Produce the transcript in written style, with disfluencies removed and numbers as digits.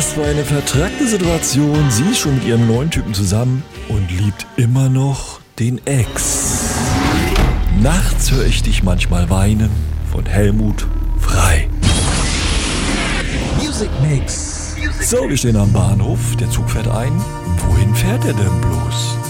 Das war eine vertrackte Situation. Sie ist schon mit ihrem neuen Typen zusammen und liebt immer noch den Ex. Nachts höre ich dich manchmal weinen von Helmut Frei. Music Mix. So, wir stehen am Bahnhof, der Zug fährt ein. Wohin fährt er denn bloß?